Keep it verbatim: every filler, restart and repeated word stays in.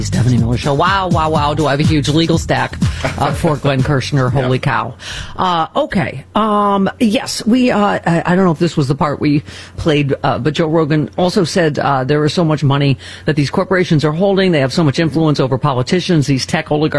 Stephanie Miller Show. Wow, wow, wow. Do I have a huge legal stack uh, for Glenn Kirshner? Holy yep. cow. Uh, okay. Um, yes, we, uh, I, I don't know if this was the part we played, uh, but Joe Rogan also said uh, there is so much money that these corporations are holding. They have so much influence over politicians, these tech oligarchs.